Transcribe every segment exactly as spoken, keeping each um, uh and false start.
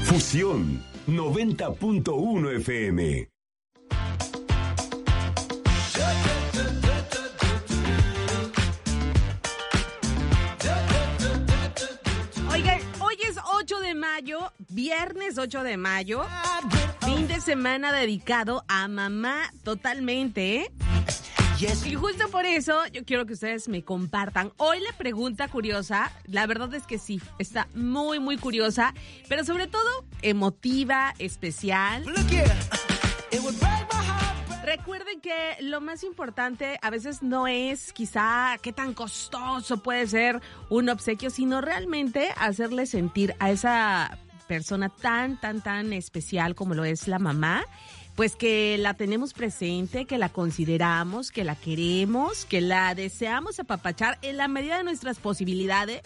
Fusión noventa punto uno F M. Oigan, hoy es ocho de mayo, viernes ocho de mayo, fin de semana dedicado a mamá totalmente, ¿eh? Y justo por eso yo quiero que ustedes me compartan. Hoy la pregunta curiosa, la verdad es que sí, está muy, muy curiosa, pero sobre todo emotiva, especial. Recuerden que lo más importante a veces no es quizá qué tan costoso puede ser un obsequio, sino realmente hacerle sentir a esa persona tan, tan, tan especial como lo es la mamá, pues que la tenemos presente, que la consideramos, que la queremos, que la deseamos apapachar en la medida de nuestras posibilidades.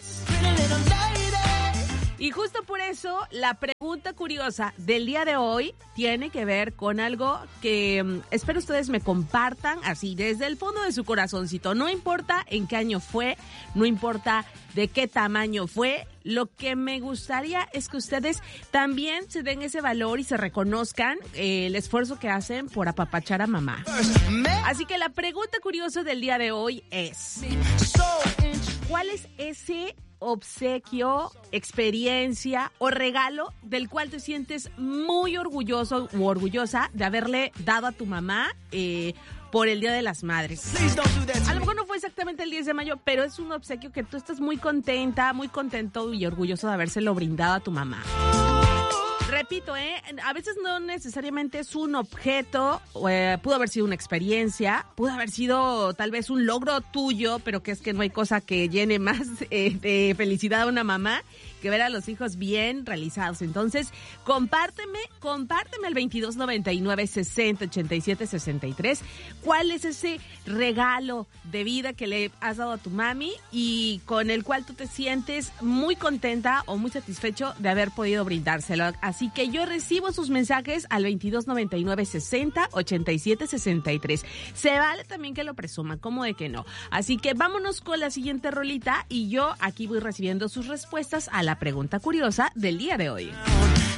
Y justo por eso, la pregunta curiosa del día de hoy tiene que ver con algo que um, espero ustedes me compartan así, desde el fondo de su corazoncito. No importa en qué año fue, no importa de qué tamaño fue, lo que me gustaría es que ustedes también se den ese valor y se reconozcan eh, el esfuerzo que hacen por apapachar a mamá. Así que la pregunta curiosa del día de hoy es: ¿cuál es ese obsequio, experiencia o regalo del cual te sientes muy orgulloso u orgullosa de haberle dado a tu mamá eh, por el Día de las Madres? A lo mejor no fue exactamente el diez de mayo, pero es un obsequio que tú estás muy contenta, muy contento y orgulloso de habérselo brindado a tu mamá. Repito, ¿eh? A veces no necesariamente es un objeto, eh, pudo haber sido una experiencia, pudo haber sido tal vez un logro tuyo, pero que es que no hay cosa que llene más eh, de felicidad a una mamá que ver a los hijos bien realizados. Entonces, compárteme, compárteme al veintidós noventa y nueve sesenta ochenta y siete sesenta y tres cuál es ese regalo de vida que le has dado a tu mami y con el cual tú te sientes muy contenta o muy satisfecho de haber podido brindárselo. Así que yo recibo sus mensajes al veintidós noventa y nueve sesenta ochenta y siete sesenta y tres. Se vale también que lo presuman, ¿cómo de que no? Así que vámonos con la siguiente rolita y yo aquí voy recibiendo sus respuestas a la pregunta curiosa del día de hoy.